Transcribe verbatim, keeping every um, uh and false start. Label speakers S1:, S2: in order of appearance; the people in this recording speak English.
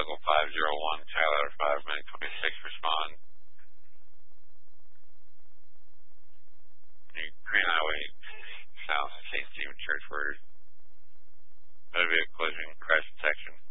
S1: local five zero one, Tyler five, Medic twenty-six, respond. Green Highway, south, Saint Stephen Church, word. Motor vehicle collision, crash detection.